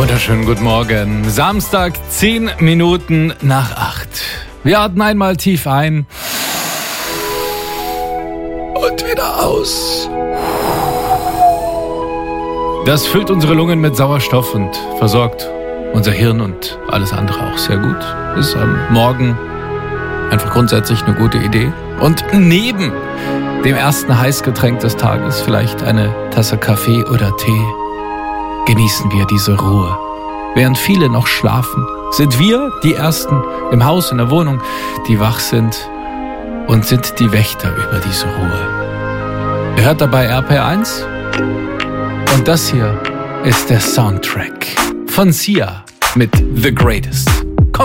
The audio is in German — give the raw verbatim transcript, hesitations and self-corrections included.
Wunderschönen guten Morgen. Samstag, zehn Minuten nach acht. Wir atmen einmal tief ein und wieder aus. Das füllt unsere Lungen mit Sauerstoff und versorgt unser Hirn und alles andere auch sehr gut. Ist am Morgen einfach grundsätzlich eine gute Idee. Und neben dem ersten Heißgetränk des Tages, vielleicht eine Tasse Kaffee oder Tee, genießen wir diese Ruhe. Während viele noch schlafen, sind wir die Ersten im Haus, in der Wohnung, die wach sind und sind die Wächter über diese Ruhe. Ihr hört dabei R P R eins und das hier ist der Soundtrack von Sia mit The Greatest.